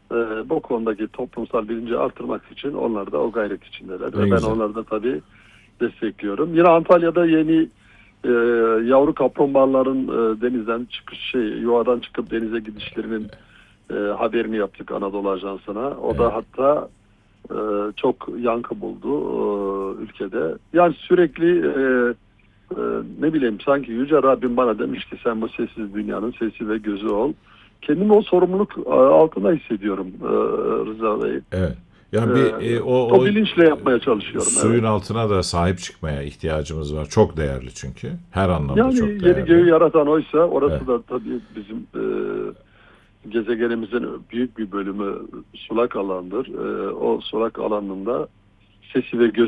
Bu konudaki toplumsal bilinci artırmak için onlar da o gayret içindeler. Ne Ve ben güzel. onları da tabii destekliyorum. Yine Antalya'da yeni yavru kaplumbağaların denizden yuvadan çıkıp denize gidişlerinin haberini yaptık Anadolu Ajansı'na. O Evet. da hatta çok yankı buldu ülkede. Yani sürekli ne bileyim sanki Yüce Rabbim bana demiş ki sen bu sessiz dünyanın sesi ve gözü ol. Kendimi o sorumluluk altında hissediyorum Rıza Bey. Evet. E, Yani O bilinçle yapmaya çalışıyorum. Evet. suyun altına da sahip çıkmaya ihtiyacımız var. Çok değerli çünkü. Her anlamda Yani çok yeri değerli. göğü yaratan oysa Evet. orası da tabii bizim gezegenimizin büyük bir bölümü sulak alandır. O sulak alanında sesi ve gözü